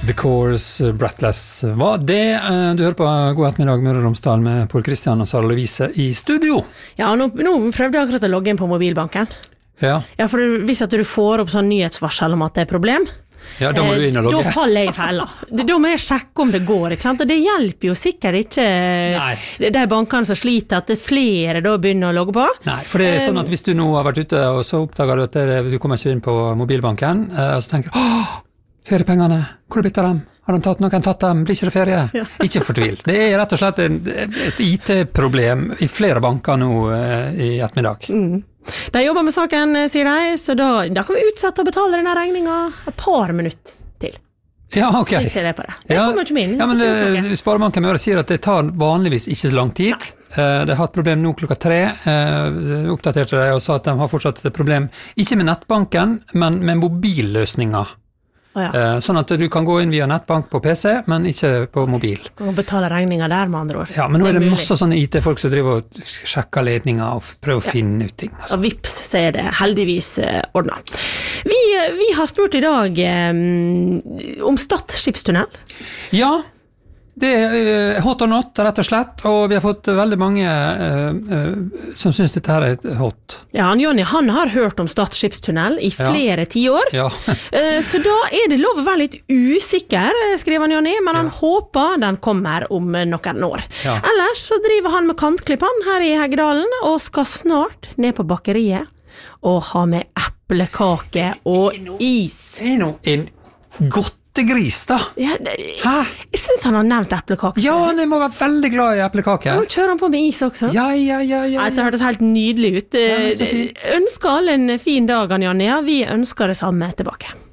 The Course, Breathless var det. Du hører på God ettermiddag Møre og Romsdal med Pål Kristian og Sara Lovise i studio. Ja, nå prøvde jeg akkurat å logge inn på mobilbanken. Ja, for hvis at du får opp sånn nyhetsvarsel om at det er problem, ja da må du inn og logge. Da faller jeg i fella. Da må jeg sjekke om det går, ikke sant? Og det hjelper jo sikkert ikke de bankene som sliter at det flere da begynner å logge på. Nei, for det er sånn at hvis du nå har vært ute og så oppdager du at du kommer ikke inn på mobilbanken, og så tenker du, feriepengene, hvor er det blitt av dem? Har noen tatt dem? Blir ikke det ferie? Ja. Ikke fortvil. Det er rett og slett et IT-problem i flere banker nå i ettermiddag. De jobber med saken, sier de, så da kan vi utsette å betale denne regningen et par minutter til. Ja, ok. Slik ser det på det. Det kommer ikke min. Ja, men Sparebanken Møre sier at det tar vanligvis ikke så lang tid. De har et problem nå klokka 3, oppdaterte de og sa at de har fortsatt et problem, ikke med nettbanken, men med mobilløsninger. Sånn at du kan gå inn via nettbank på PC, men ikke på mobil. Du kan betale regninger der med andre ord. Ja, men nå er det masse sånne IT-folk som driver og sjekker ledninger og prøver å finne ut ting. Altså. Og vips, så er det heldigvis ordnet. Vi har spurt i dag om Stad skipstunnel. Ja, det er hot or not, rett og slett, og vi har fått veldig mange som synes dette her er hot. Ja, Jonny, han har hørt om Stad skipstunnel i flere tiår, så da er det lov å være litt usikker, skriver han Jonny, men han håper den kommer om noen år. Ellers så driver han med kantklippen her i Heggedalen, og skal snart ned på bakeriet og ha med eplekake og is. Det er noe en godt gris da. Ja, jeg synes han har nevnt eplekake. Ja, han må være veldig glad i eplekake. Nå kjører han på med is også. Ja. Det hørtes helt nydelig ut. Ja, så fint. Ønsker alle en fin dag, Janne. Vi ønsker det samme tilbake.